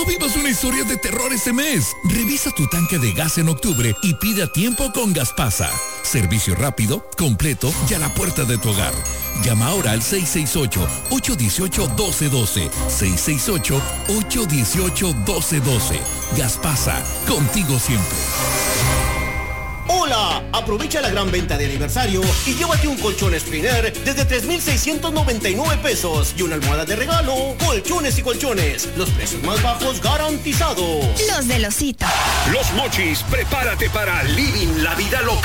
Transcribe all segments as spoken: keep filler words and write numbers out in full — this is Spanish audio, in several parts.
No vivas una historia de terror este mes. Revisa tu tanque de gas en octubre y pide a tiempo con Gaspasa. Servicio rápido, completo y a la puerta de tu hogar. Llama ahora al seis seis ocho, ocho uno ocho, uno dos uno dos. seis seis ocho, ocho uno ocho, uno dos uno dos. Gaspasa, contigo siempre. ¡Hola! Aprovecha la gran venta de aniversario y llévate un colchón Sprinter desde tres mil seiscientos noventa y nueve pesos y una almohada de regalo. Colchones y colchones, los precios más bajos garantizados. Los de Losito. Los Mochis, prepárate para Living la Vida Loca.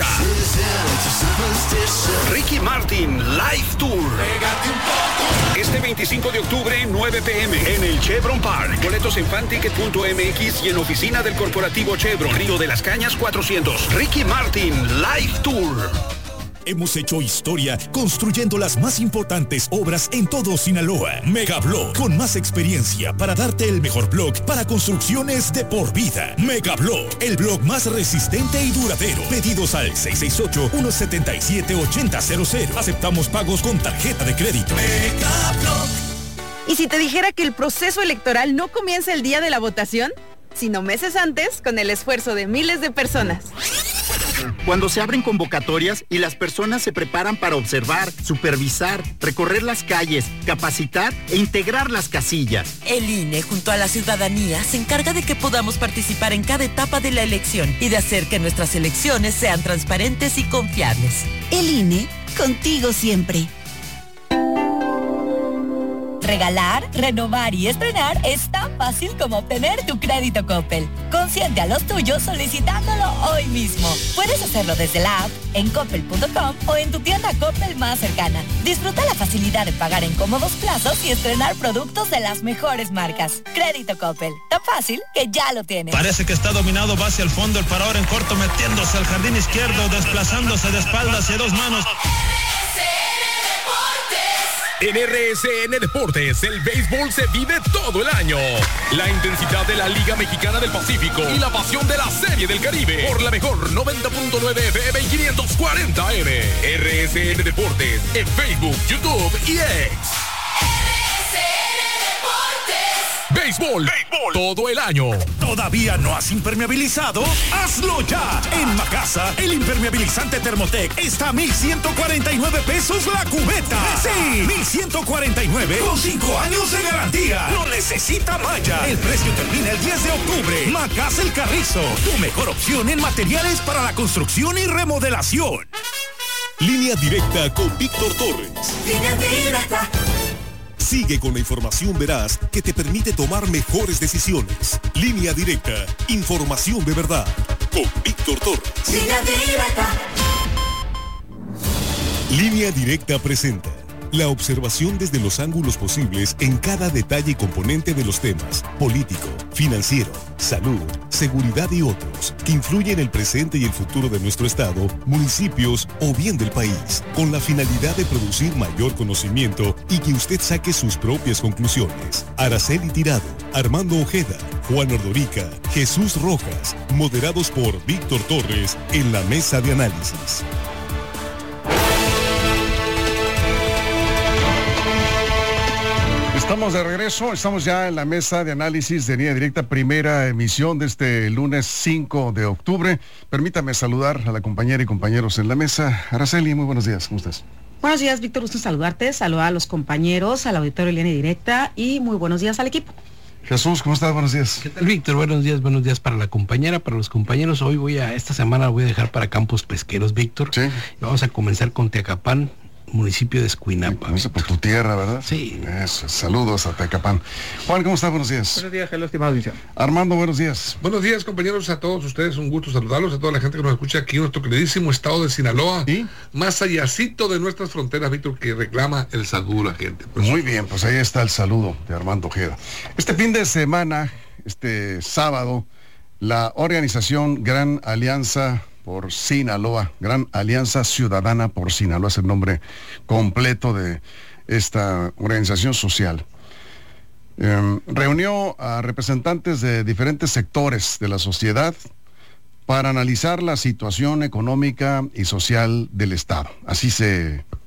Ricky Martin Live Tour. Este veinticinco de octubre, nueve pe eme en el Chevron Park. Boletos en fanticket punto eme equis y en oficina del corporativo Chevron, Río de las Cañas cuatrocientos. Ricky Martin Live Tour. Hemos hecho historia construyendo las más importantes obras en todo Sinaloa. Megablock, con más experiencia para darte el mejor block para construcciones de por vida. Megablock, el block más resistente y duradero. Pedidos al seis seis ocho, uno siete siete, ocho cero cero cero. Aceptamos pagos con tarjeta de crédito. Megablock. ¿Y si te dijera que el proceso electoral no comienza el día de la votación, sino meses antes, con el esfuerzo de miles de personas? Cuando se abren convocatorias y las personas se preparan para observar, supervisar, recorrer las calles, capacitar e integrar las casillas. El I N E, junto a la ciudadanía, se encarga de que podamos participar en cada etapa de la elección y de hacer que nuestras elecciones sean transparentes y confiables. El I N E, contigo siempre. Regalar, renovar y estrenar es tan fácil como obtener tu crédito Coppel. Consiente a los tuyos solicitándolo hoy mismo. Puedes hacerlo desde la app, en coppel punto com o en tu tienda Coppel más cercana. Disfruta la facilidad de pagar en cómodos plazos y estrenar productos de las mejores marcas. Crédito Coppel, tan fácil que ya lo tienes. Parece que está dominado, va hacia el fondo, el parador en corto, metiéndose al jardín izquierdo, desplazándose de espaldas hacia dos manos. En R S N Deportes, el béisbol se vive todo el año. La intensidad de la Liga Mexicana del Pacífico y la pasión de la Serie del Caribe por la mejor noventa punto nueve F M y quinientos cuarenta A M. R S N Deportes en Facebook, YouTube y X. Béisbol, béisbol, todo el año. ¿Todavía no has impermeabilizado? ¡Hazlo ya! En Macasa, el impermeabilizante Thermotec está a mil ciento cuarenta y nueve pesos la cubeta. ¡Sí! mil ciento cuarenta y nueve con cinco años de garantía. No necesita malla. El precio termina el diez de octubre. Macasa El Carrizo, tu mejor opción en materiales para la construcción y remodelación. Línea directa con Víctor Torres. Línea directa. Sigue con la información veraz que te permite tomar mejores decisiones. Línea directa, información de verdad. Con Víctor Torres. Línea directa. Línea directa presenta la observación desde los ángulos posibles en cada detalle y componente de los temas político, financiero, salud, seguridad y otros que influyen en el presente y el futuro de nuestro estado, municipios o bien del país, con la finalidad de producir mayor conocimiento y que usted saque sus propias conclusiones. Araceli Tirado, Armando Ojeda, Juan Ordorica, Jesús Rojas, moderados por Víctor Torres en la mesa de análisis. Estamos de regreso, estamos ya en la mesa de análisis de Línea Directa, primera emisión de este lunes cinco de octubre. Permítame saludar a la compañera y compañeros en la mesa. Araceli, muy buenos días, ¿cómo estás? Buenos días, Víctor, gusto saludarte, saludar a los compañeros, al auditorio de Línea Directa y muy buenos días al equipo. Jesús, ¿cómo estás? Buenos días. ¿Qué tal, Víctor? Buenos días, buenos días para la compañera, para los compañeros. Hoy voy a, esta semana voy a dejar para Campos Pesqueros, Víctor. Sí. Vamos a comenzar con Teacapán, municipio de Escuinapa. Eso por tu tierra, ¿verdad? Sí. Eso, saludos a Teacapán. Juan, ¿cómo estás? Buenos días. Buenos días, hello, estimado audiencia. Armando, buenos días. Buenos días, compañeros, a todos ustedes, un gusto saludarlos, a toda la gente que nos escucha aquí en nuestro queridísimo estado de Sinaloa, ¿y? Más allácito de nuestras fronteras, Víctor, que reclama el saludo a la gente. Pues, Muy bien, pues ahí está el saludo de Armando Ojeda. Este fin de semana, este sábado, la organización Gran Alianza por Sinaloa, Gran Alianza Ciudadana por Sinaloa, es el nombre completo de esta organización social. Eh, reunió a representantes de diferentes sectores de la sociedad para analizar la situación económica y social del Estado. Así se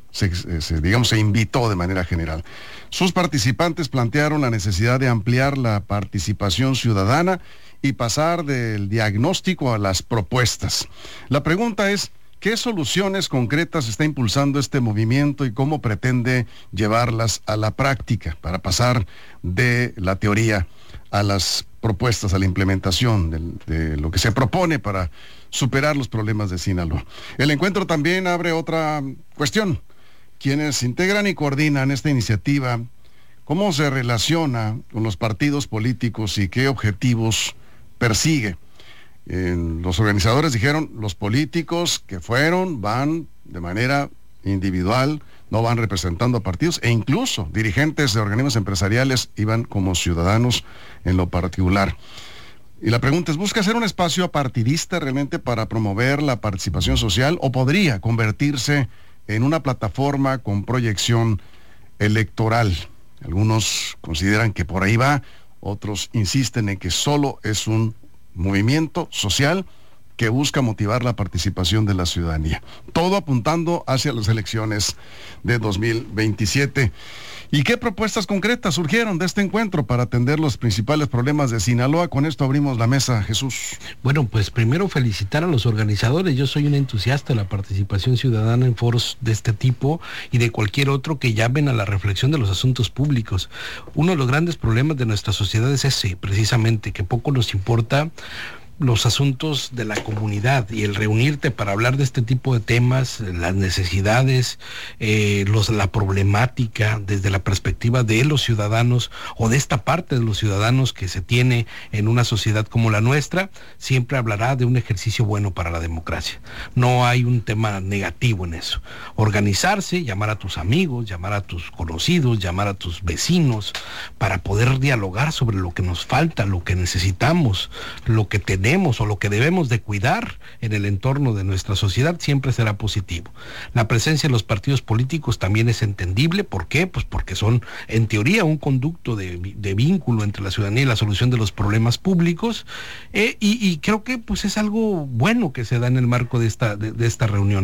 se, se, digamos, se invitó de manera general. Sus participantes plantearon la necesidad de ampliar la participación ciudadana y pasar del diagnóstico a las propuestas. La pregunta es, ¿qué soluciones concretas está impulsando este movimiento y cómo pretende llevarlas a la práctica para pasar de la teoría a las propuestas, a la implementación de, de lo que se propone para superar los problemas de Sinaloa? El encuentro también abre otra cuestión. Quienes integran y coordinan esta iniciativa, ¿cómo se relaciona con los partidos políticos y qué objetivos persigue? Eh, los organizadores dijeron, los políticos que fueron van de manera individual, no van representando a partidos, e incluso dirigentes de organismos empresariales iban como ciudadanos en lo particular. Y la pregunta es, ¿busca ser un espacio apartidista realmente para promover la participación social o podría convertirse en una plataforma con proyección electoral? Algunos consideran que por ahí va, otros insisten en que solo es un movimiento social que busca motivar la participación de la ciudadanía. Todo apuntando hacia las elecciones de dos mil veintisiete. ¿Y qué propuestas concretas surgieron de este encuentro para atender los principales problemas de Sinaloa? Con esto abrimos la mesa, Jesús. Bueno, pues primero felicitar a los organizadores. Yo soy un entusiasta de la participación ciudadana en foros de este tipo y de cualquier otro que llamen a la reflexión de los asuntos públicos. Uno de los grandes problemas de nuestra sociedad es ese, precisamente, que poco nos importa los asuntos de la comunidad, y el reunirte para hablar de este tipo de temas, las necesidades, eh, los, la problemática desde la perspectiva de los ciudadanos o de esta parte de los ciudadanos que se tiene en una sociedad como la nuestra, siempre hablará de un ejercicio bueno para la democracia. No hay un tema negativo en eso. Organizarse, llamar a tus amigos, llamar a tus conocidos, llamar a tus vecinos, para poder dialogar sobre lo que nos falta, lo que necesitamos, lo que tenemos o lo que debemos de cuidar en el entorno de nuestra sociedad, siempre será positivo. La presencia de los partidos políticos también es entendible. ¿Por qué? Pues porque son, en teoría, un conducto de, de vínculo entre la ciudadanía y la solución de los problemas públicos, eh, y, y creo que pues es algo bueno que se da en el marco de esta, de, de esta reunión.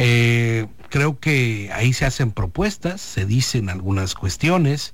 Eh, Creo que ahí se hacen propuestas, se dicen algunas cuestiones,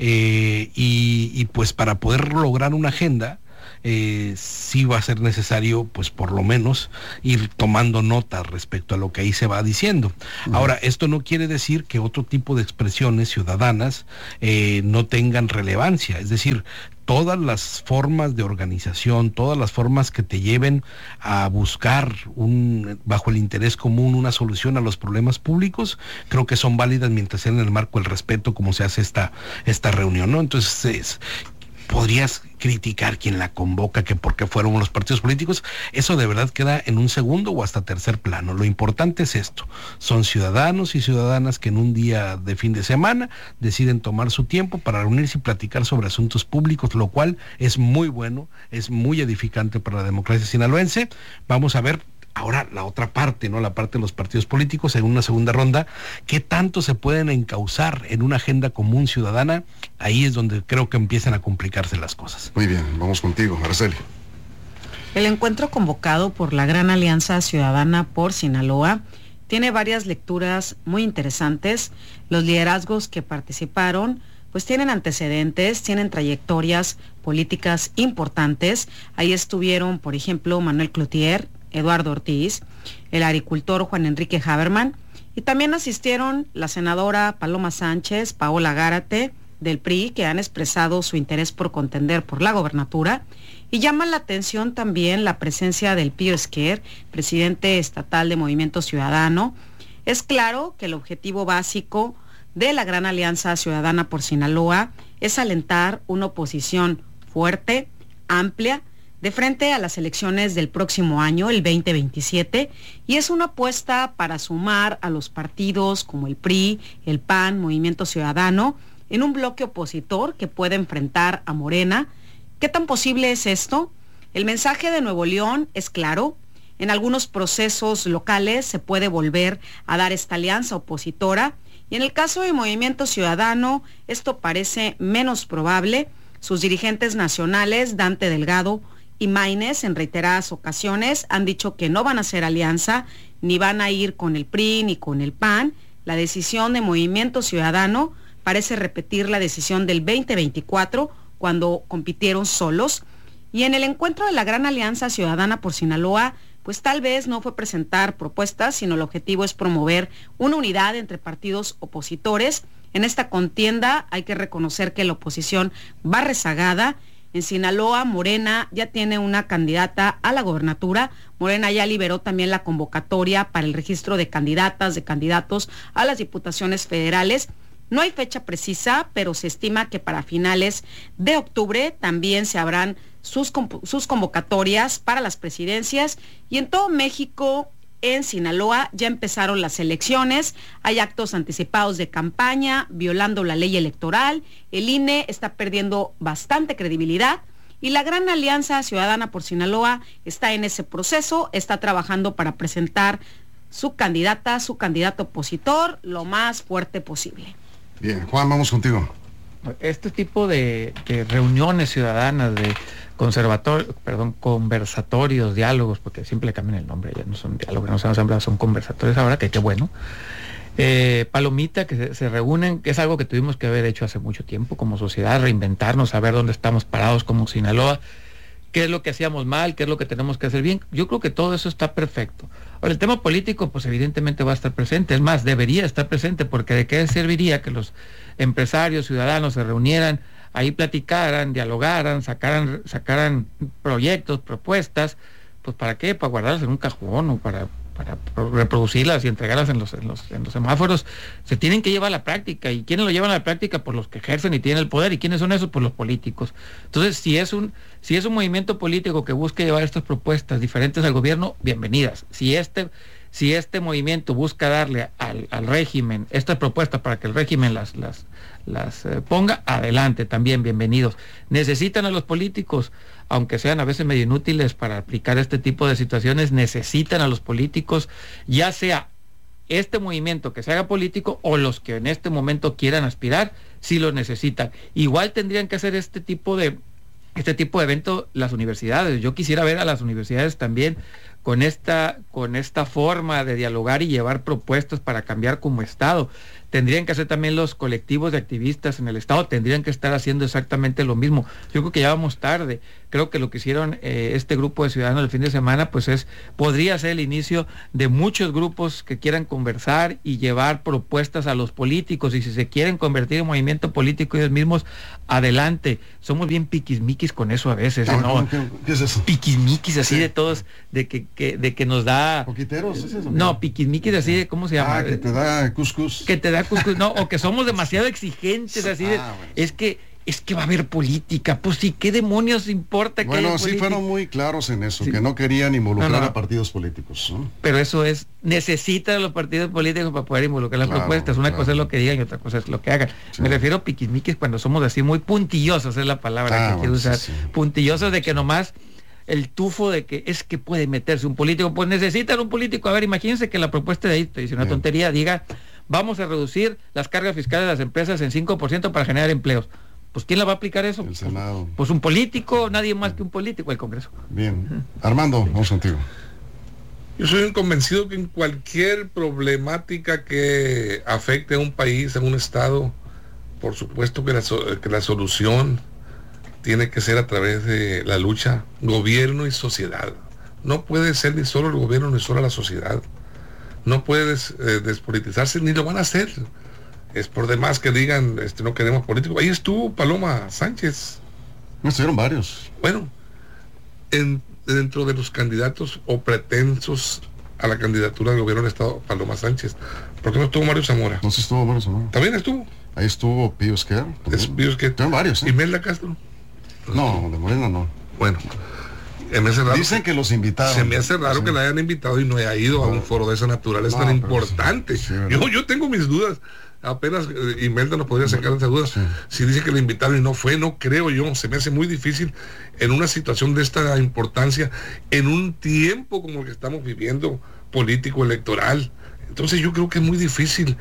eh, y, y pues para poder lograr una agenda, Eh, sí va a ser necesario, pues por lo menos, ir tomando nota respecto a lo que ahí se va diciendo. Uh-huh. Ahora, esto no quiere decir que otro tipo de expresiones ciudadanas eh, no tengan relevancia, es decir, todas las formas de organización, todas las formas que te lleven a buscar un, bajo el interés común, una solución a los problemas públicos, creo que son válidas mientras sea en el marco del respeto, como se hace esta, esta reunión, ¿no? Entonces, es, podrías criticar quien la convoca, que por qué fueron los partidos políticos, eso de verdad queda en un segundo o hasta tercer plano. Lo importante es esto, son ciudadanos y ciudadanas que en un día de fin de semana deciden tomar su tiempo para reunirse y platicar sobre asuntos públicos, lo cual es muy bueno, es muy edificante para la democracia sinaloense. Vamos a ver ahora la otra parte, ¿no? La parte de los partidos políticos en una segunda ronda, ¿qué tanto se pueden encauzar en una agenda común ciudadana? Ahí es donde creo que empiezan a complicarse las cosas. Muy bien, vamos contigo, Araceli. El encuentro convocado por la Gran Alianza Ciudadana por Sinaloa tiene varias lecturas muy interesantes. Los liderazgos que participaron pues tienen antecedentes, tienen trayectorias políticas importantes. Ahí estuvieron, por ejemplo, Manuel Cloutier, Eduardo Ortiz, el agricultor Juan Enrique Haberman, y también asistieron la senadora Paloma Sánchez, Paola Gárate, del P R I, que han expresado su interés por contender por la gobernatura, y llama la atención también la presencia del Pío Esquer, presidente estatal de Movimiento Ciudadano. Es claro que el objetivo básico de la Gran Alianza Ciudadana por Sinaloa es alentar una oposición fuerte, amplia, de frente a las elecciones del próximo año, el veinte veintisiete, y es una apuesta para sumar a los partidos como el P R I, el P A N, Movimiento Ciudadano, en un bloque opositor que puede enfrentar a Morena. ¿Qué tan posible es esto? El mensaje de Nuevo León es claro. En algunos procesos locales se puede volver a dar esta alianza opositora, y en el caso de Movimiento Ciudadano, esto parece menos probable. Sus dirigentes nacionales, Dante Delgado y Maínez, en reiteradas ocasiones han dicho que no van a hacer alianza, ni van a ir con el P R I ni con el P A N, La decisión de Movimiento Ciudadano parece repetir la decisión del veinte veinticuatro, cuando compitieron solos. Y en el encuentro de la Gran Alianza Ciudadana por Sinaloa, pues tal vez no fue presentar propuestas, sino el objetivo es promover una unidad entre partidos opositores. En esta contienda hay que reconocer que la oposición va rezagada. En Sinaloa, Morena ya tiene una candidata a la gobernatura. Morena ya liberó también la convocatoria para el registro de candidatas, de candidatos a las diputaciones federales. No hay fecha precisa, pero se estima que para finales de octubre también se abran sus, sus convocatorias para las presidencias. Y en todo México, en Sinaloa, ya empezaron las elecciones. Hay actos anticipados de campaña, violando la ley electoral. El I N E está perdiendo bastante credibilidad. Y la Gran Alianza Ciudadana por Sinaloa está en ese proceso, está trabajando para presentar su candidata, su candidato opositor, lo más fuerte posible. Bien, Juan, vamos contigo. Este tipo de, de reuniones ciudadanas, de conservatorios, perdón, conversatorios, diálogos, porque siempre le cambian el nombre, ya no son diálogos, no son asambleas, son conversatorios ahora, que qué bueno. Eh, palomita, que se, se reúnen, que es algo que tuvimos que haber hecho hace mucho tiempo como sociedad, reinventarnos, saber dónde estamos parados como Sinaloa, qué es lo que hacíamos mal, qué es lo que tenemos que hacer bien. Yo creo que todo eso está perfecto. Ahora, el tema político, pues evidentemente va a estar presente, es más, debería estar presente, porque de qué serviría que los empresarios, ciudadanos se reunieran, ahí platicaran, dialogaran, sacaran, sacaran proyectos, propuestas, pues ¿para qué? Para guardarlas en un cajón o para, para reproducirlas y entregarlas en los, en los, en los semáforos. Se tienen que llevar a la práctica. ¿Y quiénes lo llevan a la práctica? Pues los que ejercen y tienen el poder. ¿Y quiénes son esos? Pues los políticos. Entonces, si es un, si es un movimiento político que busque llevar estas propuestas diferentes al gobierno, bienvenidas. Si este, si este movimiento busca darle al, al régimen estas propuestas para que el régimen las, las, las eh, ponga, adelante, también bienvenidos. Necesitan a los políticos, aunque sean a veces medio inútiles para aplicar este tipo de situaciones, necesitan a los políticos, ya sea este movimiento que se haga político o los que en este momento quieran aspirar, sí lo necesitan. Igual tendrían que hacer este tipo de este tipo de evento las universidades. Yo quisiera ver a las universidades también con esta, con esta forma de dialogar y llevar propuestas para cambiar como Estado. Tendrían que hacer también los colectivos de activistas en el Estado, tendrían que estar haciendo exactamente lo mismo. Yo creo que ya vamos tarde. Creo que lo que hicieron eh, este grupo de ciudadanos el fin de semana, pues es, podría ser el inicio de muchos grupos que quieran conversar y llevar propuestas a los políticos, y si se quieren convertir en movimiento político ellos mismos, adelante. Somos bien piquismiquis con eso a veces, ¿eh? ¿No? ¿Qué, qué es eso? Piquismiquis así Sí. de todos, de que, que, de que nos da... ¿Poquiteros? ¿Es eso? No, piquismiquis así de, ¿cómo se llama? Ah, que te da cuscús. Que te da cuscús, no, o que somos demasiado exigentes, así de, Ah, bueno. es que, es que va a haber política, pues sí, ¿qué demonios importa que Bueno, haya sí política? fueron muy claros en eso, Sí. que no querían involucrar No, no. a partidos políticos, ¿no? Pero eso es, necesitan a los partidos políticos para poder involucrar las Claro, propuestas. Una claro. cosa es lo que digan y otra cosa es lo que hagan. Sí. Me refiero a piquismiquis cuando somos así muy puntillosos, es la palabra Ah, que quiero bueno, usar. sí, sí. Puntillosos de que nomás el tufo de que es que puede meterse un político, pues necesitan un político. A ver, imagínense que la propuesta de ahí, te dice una Bien. tontería, diga, vamos a reducir las cargas fiscales de las empresas en cinco por ciento para generar empleos. Pues ¿quién la va a aplicar eso? El Senado. Pues un político, nadie más que un político, el Congreso. Bien. Armando, vamos contigo. Yo soy un convencido que en cualquier problemática que afecte a un país, a un estado, por supuesto que la, so- que la solución tiene que ser a través de la lucha gobierno y sociedad. No puede ser ni solo el gobierno ni solo la sociedad. No puede des- eh, despolitizarse, ni lo van a hacer. Es por demás que digan, este, no queremos políticos. Ahí estuvo Paloma Sánchez. Me estuvieron varios. Bueno, en, dentro de los candidatos o pretensos a la candidatura del gobierno del Estado, Paloma Sánchez. ¿Por qué no estuvo Mario Zamora? No sé si estuvo Mario Zamora. ¿También estuvo? Ahí estuvo Pío Esquer. Es Pío Esquer. Estuvieron varios, ¿eh? Imelda Castro. No, de Morena no. Bueno, eh, me hace raro Dicen que, que los invitaron. se me hace raro Sí. que la hayan invitado y no haya ido a un foro de esa naturaleza No, tan pero importante. sí, sí, ¿verdad? yo, yo tengo mis dudas. Apenas eh, Imelda nos podría sacar esas dudas. Sí. Si dice que la invitaron y no fue, no creo yo. Se me hace muy difícil en una situación de esta importancia, en un tiempo como el que estamos viviendo, político, electoral. Entonces yo creo que es muy difícil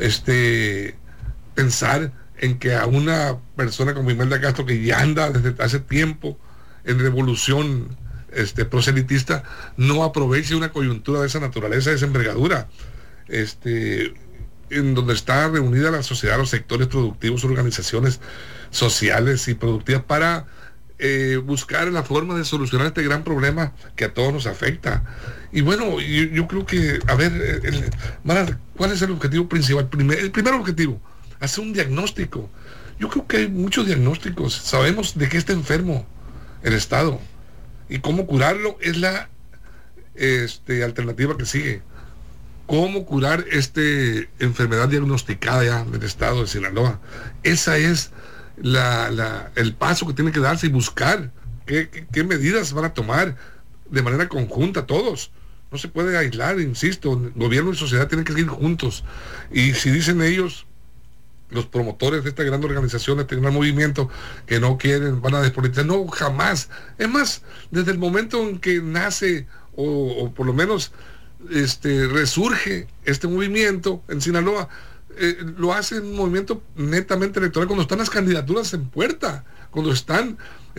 este pensar en que a una persona como Imelda Castro, que ya anda desde hace tiempo en revolución este proselitista, no aproveche una coyuntura de esa naturaleza, de esa envergadura. Este en donde está reunida la sociedad, los sectores productivos, organizaciones sociales y productivas para eh, buscar la forma de solucionar este gran problema que a todos nos afecta. Y bueno, yo, yo creo que, a ver, el, Mara, ¿cuál es el objetivo principal? Primer, el primer objetivo, hacer un diagnóstico. Yo creo que hay muchos diagnósticos. Sabemos de qué está enfermo el Estado y cómo curarlo es la este, alternativa que sigue. Cómo curar esta enfermedad diagnosticada ya del Estado de Sinaloa. Esa es la, la, el paso que tiene que darse y buscar qué, qué, qué medidas van a tomar de manera conjunta todos. No se puede aislar, insisto, gobierno y sociedad tienen que ir juntos. Y si dicen ellos, los promotores de esta gran organización, de este gran movimiento, que no quieren, van a despolitizar, no, jamás. Es más, desde el momento en que nace, o, o por lo menos este resurge este movimiento en Sinaloa, eh, lo hace un movimiento netamente electoral cuando están las candidaturas en puerta, cuando están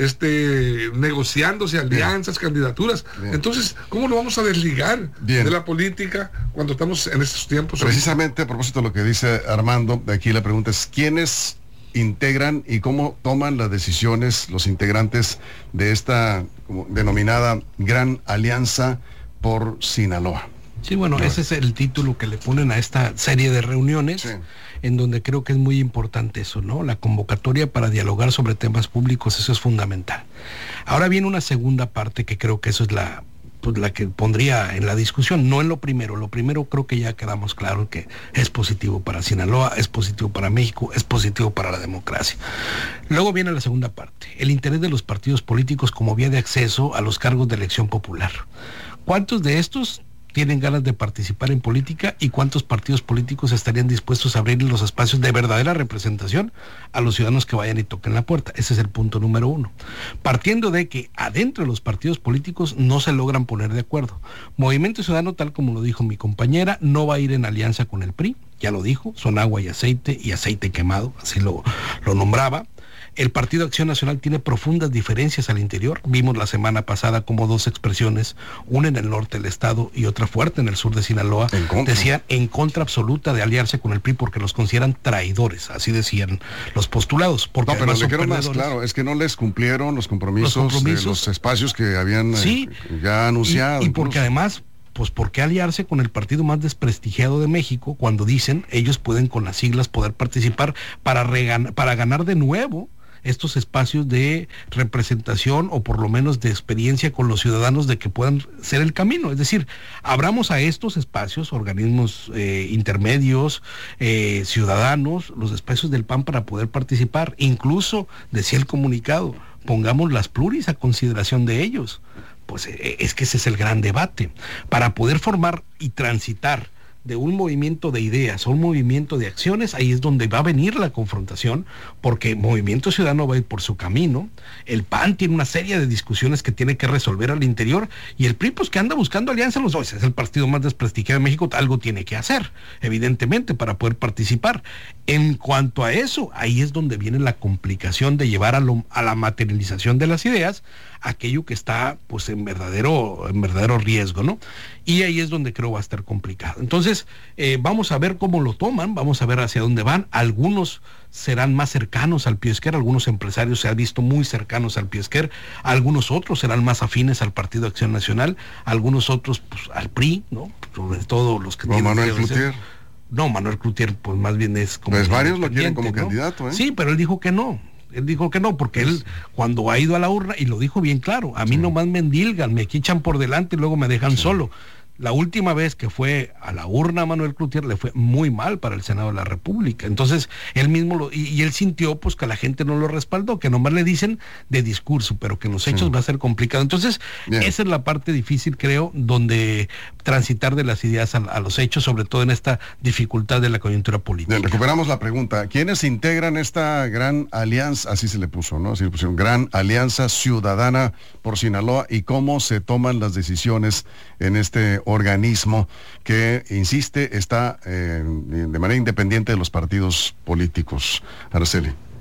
este negociándose alianzas, Bien. candidaturas. Bien. Entonces, ¿cómo lo vamos a desligar Bien. de la política cuando estamos en estos tiempos? Precisamente a propósito de lo que dice Armando, de aquí la pregunta es, ¿quiénes integran y cómo toman las decisiones los integrantes de esta como, denominada Gran Alianza por Sinaloa? Sí, bueno, no. ese es el título que le ponen a esta serie de reuniones, sí. en donde creo que es muy importante eso, ¿no? La convocatoria para dialogar sobre temas públicos, eso es fundamental. Ahora viene una segunda parte que creo que eso es la, pues, la que pondría en la discusión, no en lo primero. Lo primero creo que ya quedamos claros que es positivo para Sinaloa, es positivo para México, es positivo para la democracia. Luego viene la segunda parte, el interés de los partidos políticos como vía de acceso a los cargos de elección popular. ¿Cuántos de estos tienen ganas de participar en política y cuántos partidos políticos estarían dispuestos a abrir los espacios de verdadera representación a los ciudadanos que vayan y toquen la puerta? Ese es el punto número uno. Partiendo de que adentro de los partidos políticos no se logran poner de acuerdo. Movimiento Ciudadano, tal como lo dijo mi compañera, no va a ir en alianza con el P R I, ya lo dijo, son agua y aceite y aceite quemado, así lo, lo nombraba. El Partido Acción Nacional tiene profundas diferencias al interior. Vimos la semana pasada como dos expresiones, una en el norte del estado y otra fuerte en el sur de Sinaloa, decían en contra absoluta de aliarse con el P R I porque los consideran traidores, así decían los postulados. Porque no, pero le quiero más claro, es que no les cumplieron los compromisos, los compromisos de los espacios que habían sí, eh, ya anunciado. Y, y porque además, pues ¿por qué aliarse con el partido más desprestigiado de México cuando dicen ellos pueden con las siglas poder participar para, regan- para ganar de nuevo estos espacios de representación o por lo menos de experiencia con los ciudadanos de que puedan ser el camino? Es decir, abramos a estos espacios, organismos eh, intermedios, eh, ciudadanos, los espacios del P A N para poder participar. Incluso, decía el comunicado, pongamos las pluris a consideración de ellos. Pues eh, es que ese es el gran debate. Para poder formar y transitar de un movimiento de ideas a un movimiento de acciones, ahí es donde va a venir la confrontación, porque Movimiento Ciudadano va a ir por su camino, el P A N tiene una serie de discusiones que tiene que resolver al interior, y el P R I, pues que anda buscando alianza los dos, es el partido más desprestigiado de México, algo tiene que hacer, evidentemente, para poder participar. En cuanto a eso, ahí es donde viene la complicación de llevar a, lo, a la materialización de las ideas, aquello que está pues en verdadero, en verdadero riesgo, ¿no? Y ahí es donde creo va a estar complicado. Entonces, eh, vamos a ver cómo lo toman, vamos a ver hacia dónde van. Algunos serán más cercanos al Piesquer, algunos empresarios se han visto muy cercanos al Piesquer, algunos otros serán más afines al Partido Acción Nacional, algunos otros pues, al P R I, ¿no? Sobre todo los que no, tienen Manuel que Cloutier. No, Manuel Cloutier, pues más bien es como... Pues varios lo quieren como ¿no? candidato, ¿eh? Sí, pero él dijo que no. Él dijo que no, porque él cuando ha ido a la urna, y lo dijo bien claro, a mí sí. nomás me endilgan, me echan por delante y luego me dejan sí. solo. La última vez que fue a la urna Manuel Cloutier le fue muy mal para el Senado de la República. Entonces, él mismo, lo, y, y él sintió pues que la gente no lo respaldó, que nomás le dicen de discurso, pero que en los hechos sí. va a ser complicado. Entonces, Bien. esa es la parte difícil, creo, donde transitar de las ideas a, a los hechos, sobre todo en esta dificultad de la coyuntura política. Bien, recuperamos la pregunta. ¿Quiénes integran esta gran alianza, así se le puso, ¿no? Así le pusieron, Gran Alianza Ciudadana por Sinaloa, y cómo se toman las decisiones en este organismo que, insiste, está eh, de manera independiente de los partidos políticos? Araceli.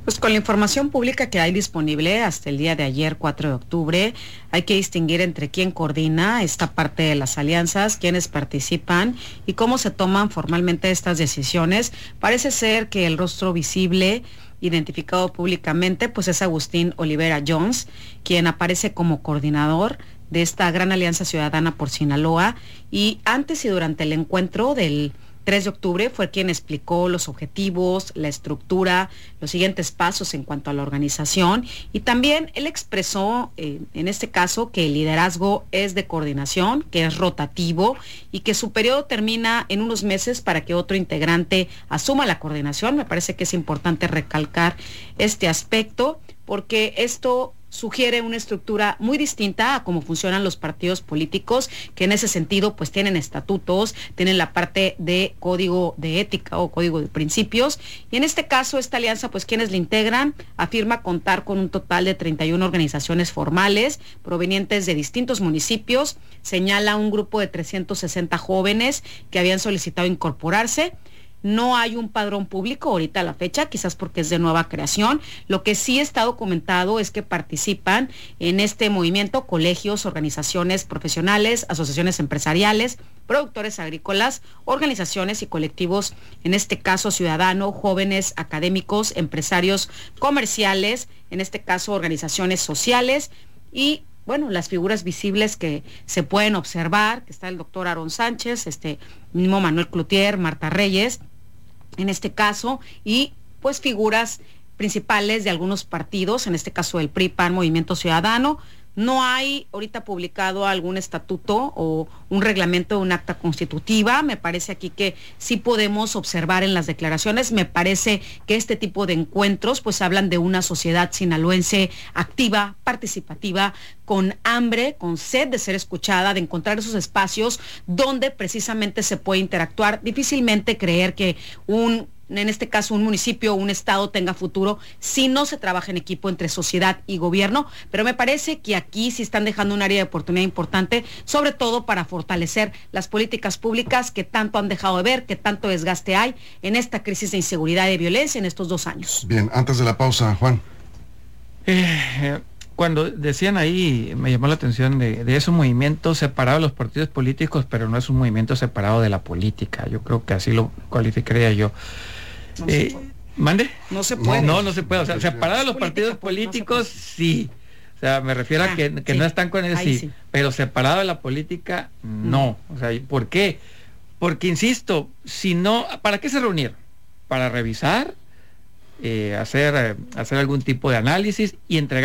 Pues con la información pública que hay disponible hasta el día de ayer, cuatro de octubre, hay que distinguir entre quién coordina esta parte de las alianzas, quiénes participan y cómo se toman formalmente estas decisiones. Parece ser que el rostro visible, identificado públicamente, pues es Agustín Olivera Jones, quien aparece como coordinador de esta gran alianza ciudadana por Sinaloa, y antes y durante el encuentro del tres de octubre fue quien explicó los objetivos, la estructura, los siguientes pasos en cuanto a la organización, y también él expresó eh, en este caso que el liderazgo es de coordinación, que es rotativo y que su periodo termina en unos meses para que otro integrante asuma la coordinación. Me parece que es importante recalcar este aspecto porque esto sugiere una estructura muy distinta a cómo funcionan los partidos políticos, que en ese sentido pues tienen estatutos, tienen la parte de código de ética o código de principios, y en este caso esta alianza, pues quienes la integran, afirma contar con un total de treinta y una organizaciones formales provenientes de distintos municipios, señala un grupo de trescientos sesenta jóvenes que habían solicitado incorporarse. No hay un padrón público ahorita a la fecha, quizás porque es de nueva creación. Lo que sí está documentado es que participan en este movimiento colegios, organizaciones profesionales, asociaciones empresariales, productores agrícolas, organizaciones y colectivos, en este caso ciudadanos, jóvenes, académicos, empresarios comerciales, en este caso organizaciones sociales y bueno, las figuras visibles que se pueden observar, que está el doctor Aaron Sánchez, este mismo Manuel Cloutier, Marta Reyes, en este caso, y pues figuras principales de algunos partidos, en este caso el P R I, P A N, Movimiento Ciudadano. No hay ahorita publicado algún estatuto o un reglamento, un acta constitutiva. Me parece aquí que sí podemos observar en las declaraciones. Me parece que este tipo de encuentros pues hablan de una sociedad sinaloense activa, participativa, con hambre, con sed de ser escuchada, de encontrar esos espacios donde precisamente se puede interactuar. Difícilmente creer que un en este caso un municipio o un estado tenga futuro si no se trabaja en equipo entre sociedad y gobierno, pero me parece que aquí sí están dejando un área de oportunidad importante, sobre todo para fortalecer las políticas públicas que tanto han dejado de ver, que tanto desgaste hay en esta crisis de inseguridad y de violencia en estos dos años. Bien, antes de la pausa, Juan. Eh, cuando decían ahí, me llamó la atención de, de es un movimiento separado de los partidos políticos, pero no es un movimiento separado de la política. Yo creo que así lo cualificaría yo. No eh, ¿Mande? No se puede. No, no se puede. O sea, separado de los partidos políticos, sí. O sea, me refiero ah, a que, que sí. no están con él, sí, sí. Pero separado de la política, no. O sea, ¿por qué? Porque, insisto, si no, ¿para qué se reunieron? Para revisar, eh, hacer, eh, hacer algún tipo de análisis y entregar